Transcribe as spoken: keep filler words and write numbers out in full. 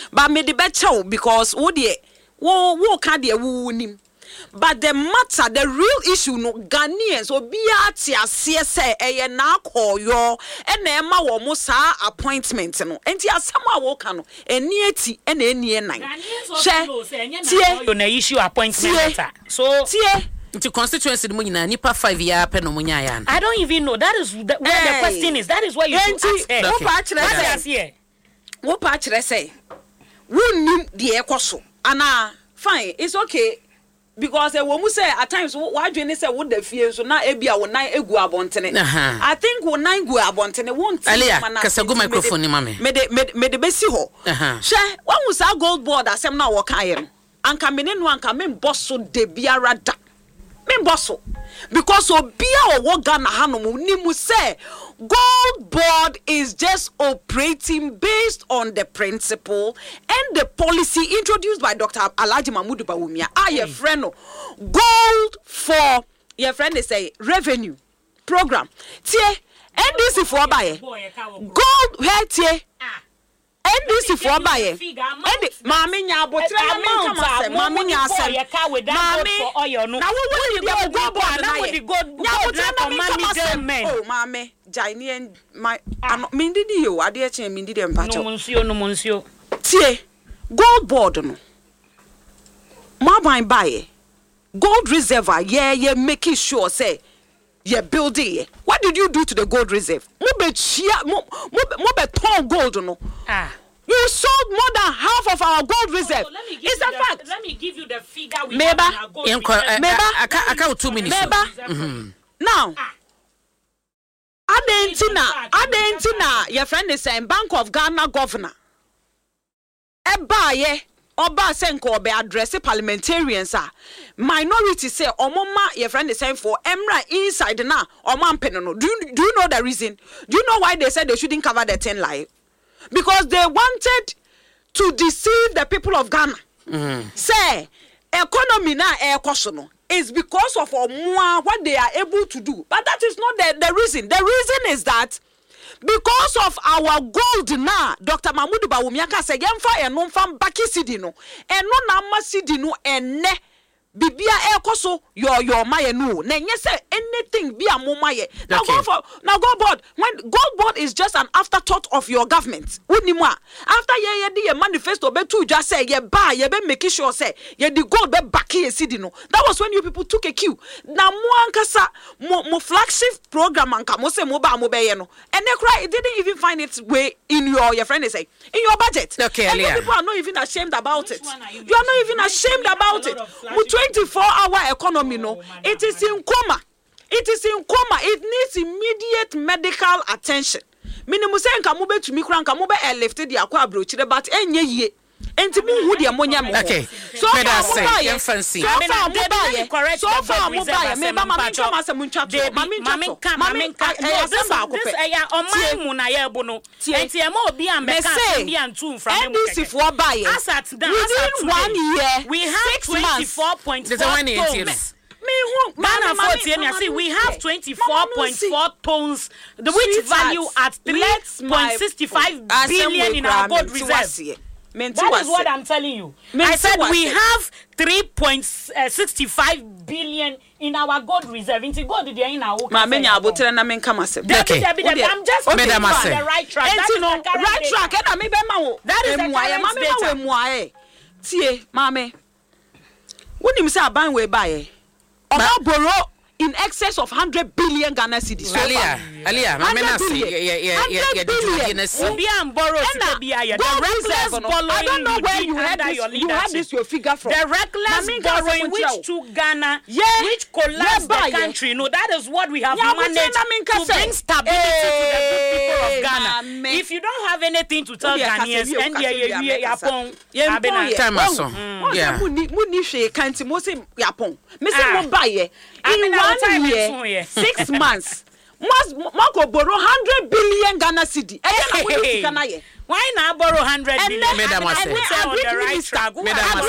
But me the better because wo de wo wo ka de wo nim. But the matter, the real issue, no Ghanaians or biatia C S A a na call your and Emma or Musa appointment. No, and tia sama wokano, and near and any nine. Share on a issue appointment. So, to constituency the money nipa five year penomuna. I don't even know. That is the, what hey. the question is. That is what you should ask. What patch let's say? What patch let's say? Who knew the ecoso? Anna, fine, it's okay. Because a woman say at times why do you say what the fear so now ebia won nine egu abontene. I think won nine egu abontene won't Alia kasa go microphone ni mame. Me de me de besi ho. She when we say gold board asem na wo kan yem. Anka me ne no anka me bosso de biara da. Me bosso because obia o wo Ghana hanom ni mu say gold board is just operating based on the principle and the policy introduced by Doctor Alhaji Mahmoud Bawumia. Ah, your friend, no. Gold for your friend they say revenue program. Tie, N D C for buy. Gold where tie. N D C for buy. And mami nya botre mami kama se mami nya se mami. Now what you go gold board na we gold board na mami dem. Oh mami. Jainian my mindidi yo ade eche mindidi empacho no monsio no monsio tie gold board no maban bae gold reservoir yeah yeah making sure say yeah building what did you do to the gold reserve mo be chia mo mo be ton gold no ah you sold more than half of our gold reserve. Oh, it's a the, fact. Let me give you the figure we Meba, have in our gold reserve. Meba, I can't I can't two minutes. Meba. Now ah. Adentina, Adentina, your friend is saying Bank of Ghana governor. Eba ye, Oba Senko be address parliamentarians are minority say Omoma, your friend is saying for Emra inside na Oman Penono. Do you do you know the reason? Do you know why they said they shouldn't cover the ten live? Because they wanted to deceive the people of Ghana. Mm-hmm. Say economy na e kosono. Is because of uh, what they are able to do. But that is not the, the reason. The reason is that because of our gold now, Doctor Mahmoud Bawumia say yemfa eno fam baki sidino. Eno na ma sidino enne bibia e koso your your maye no. Na nye say anything be amomaye. Now go for now go board. When gold board is just an afterthought of your government. Unimwa. After ye ye di manifesto be tu just say ye ba ye be making sure say ye the gold be baki e sidino. That was when you people took a cue. Na mo ankasa mo, mo flagship program anka mo say mo ba mo be ye no. And they cry it didn't even find its way in your your friend they say in your budget. Okay, and people are not even ashamed about Which it. Are you, you are not even ashamed about it. twenty-four hour economy no oh, it is in coma it is in coma it needs immediate medical attention minimum say nka mo betumi kura nka mo be lifted dia kwa abrochire but enye yie enti mu hu dia monya mo okay so far mo ba ye fancy so far mo ba ye so far mo ba ye me ba mama nka ma se mu ntwa to mama nka mama nka e se ba ko pe e ya oman mu na ye bu no enti e ma obi am be ka bi antu mfra me N D C for ba ye within one year we have twenty-four point four tons. Me who Ghana fourteen I see we have twenty-four point four tons the which value at three point six five billion in our gold reserve. That is what I'm telling you. I said we have three point six five billion in our gold reserve. Into gold in our Ma menya abotre na menka masem. Okay. I'm just on the right track. That is the right track. And me be ma wo. That is the current data. Tie, mame. Wonim say aban we buy. Oba borrow in excess of one hundred billion Ghana cedis. So Alia, Alia, mama na say yeah yeah yeah yeah the Obi am borrow to be a the reckless borrowing. I don't know where you had this you had this your figure from. The reckless borrowing which to Ghana yeah, which collapsed the country. No, that is what we have yeah, managed to bring stability hey, to the good people of Ghana. Man. If you don't have anything to tell Ghanaians and yeah yeah yeah yapon abena time aso. Yeah. Muni muni hwe kanti mo say yapon. Me say mo buy ye. In one year, six months, must Marco borrow hundred billion Ghana cedi. Why not borrow hundred billion? Madam, I on the right track.